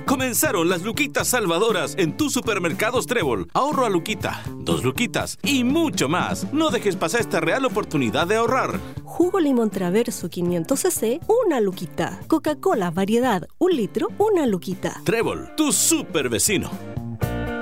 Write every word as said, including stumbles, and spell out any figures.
Comenzaron las luquitas salvadoras en tus supermercados Trébol. Ahorro a luquita, dos luquitas y mucho más. No dejes pasar esta real oportunidad de ahorrar. Jugo limón Traverso quinientos centilitros, una luquita. Coca-Cola variedad, un litro, una luquita. Trébol, tu super vecino.